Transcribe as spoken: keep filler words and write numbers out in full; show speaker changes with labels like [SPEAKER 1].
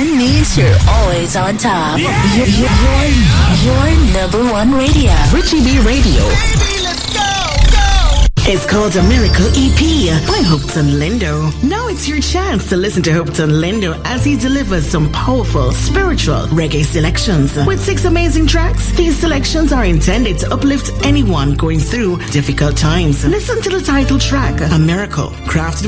[SPEAKER 1] That means you're always on top. Yeah. You're, you're, you're, you're number one radio.
[SPEAKER 2] Richie B Radio.
[SPEAKER 3] Baby, let's go, go.
[SPEAKER 2] It's called A Miracle E P by Hopeton Lindo. Now it's your chance to listen to Hopeton Lindo as he delivers some powerful spiritual reggae selections. With six amazing tracks, these selections are intended to uplift anyone going through difficult times. Listen to the title track, A Miracle, crafted